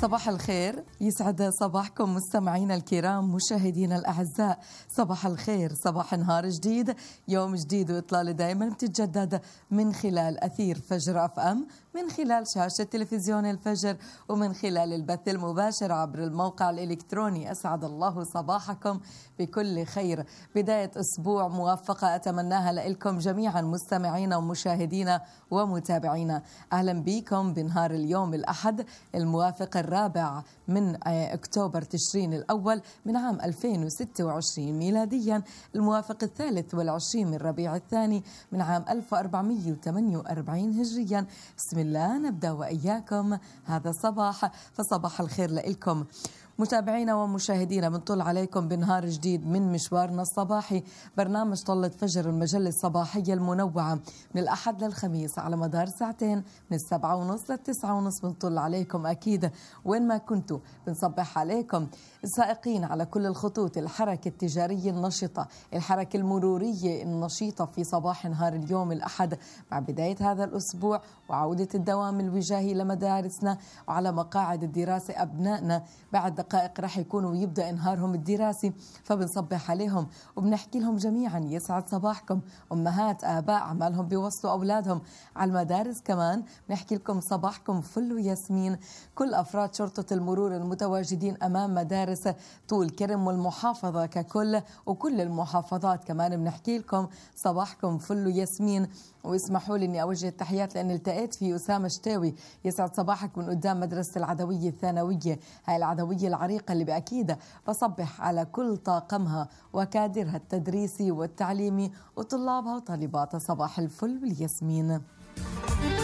صباح الخير، يسعد صباحكم مستمعينا الكرام، مشاهدينا الأعزاء. صباح الخير، صباح نهار جديد، يوم جديد، وإطلالة دائما بتتجدد من خلال أثير فجر FM، من خلال شاشة تلفزيون الفجر، ومن خلال البث المباشر عبر الموقع الإلكتروني. أسعد الله صباحكم بكل خير. بداية أسبوع موفقة أتمناها لكم جميعا مستمعينا ومشاهدينا ومتابعينا. أهلا بكم بنهار اليوم الأحد الموافق 4 من أكتوبر تشرين الأول من عام 2026 ميلاديا، الموافق 23 من ربيع الثاني من عام 1448 هجريا. بسم الله نبدأ وإياكم هذا الصباح، فصباح الخير لكم متابعينا ومشاهدينا. بنطل عليكم بنهار جديد من مشوارنا الصباحي، برنامج طلة فجر، المجلة الصباحية المنوعة من الأحد للخميس على مدار ساعتين من 7:30 ل9:30. بنطل عليكم أكيد وين ما كنتوا، بنصبح عليكم السائقين على كل الخطوط، الحركة التجارية النشطة، الحركة المرورية النشيطة في صباح نهار اليوم الأحد مع بداية هذا الأسبوع وعودة الدوام الوجاهي لمدارسنا وعلى مقاعد الدراسة. أبنائنا بعد دقائق رح يكونوا يبدأ نهارهم الدراسي، فبنصبح عليهم وبنحكي لهم جميعا يسعد صباحكم. أمهات آباء عمالهم بيوصلوا أولادهم على المدارس، كمان بنحكي لكم صباحكم فل وياسمين. كل أفراد شرطة المرور المتواجدين أمام مدارس طول كرم والمحافظة ككل وكل المحافظات كمان بنحكي لكم صباحكم فل وياسمين. واسمحوا لي اني اوجه التحيات لان التقيت في اسامه شتاوي، يسعد صباحك من قدام مدرسه العدويه الثانويه، هاي العدويه العريقه اللي باكيد بصبح على كل طاقمها وكادرها التدريسي والتعليمي وطلابها وطالباتها. صباح الفل والياسمين.